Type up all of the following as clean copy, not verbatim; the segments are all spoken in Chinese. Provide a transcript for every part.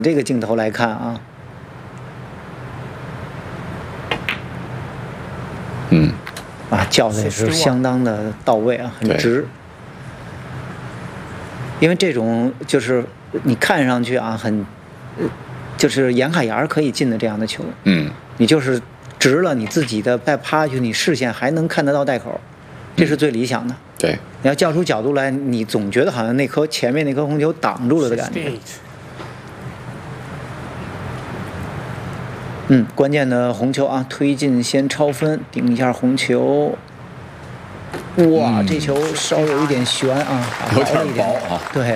这个镜头来看啊，叫的也是相当的到位啊，很直。因为这种就是你看上去啊，就是沿海沿可以进的这样的球，你就是直了，你自己的再趴下去，你视线还能看得到袋口，这是最理想的。 对， 你要叫出角度来，你总觉得好像前面那颗红球挡住了的感觉。关键的红球啊，推进先超分，顶一下红球。哇，这球稍有一点悬啊， 有点薄啊。 对。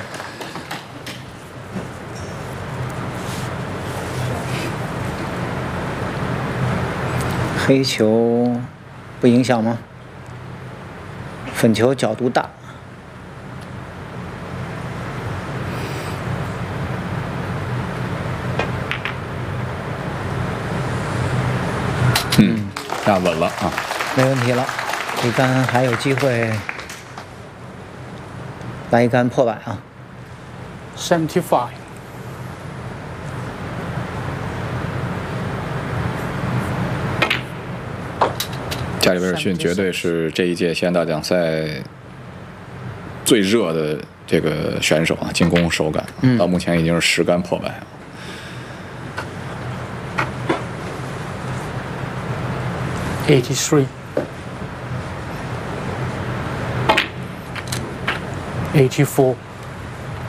黑球不影响吗？粉球角度大。 站稳了啊， 没问题了。这杆还有机会来一杆破百啊。 75。 加里威尔逊绝对是这一届县大奖赛最热的这个选手啊，进攻手感，到目前已经是10杆破百。 83。84。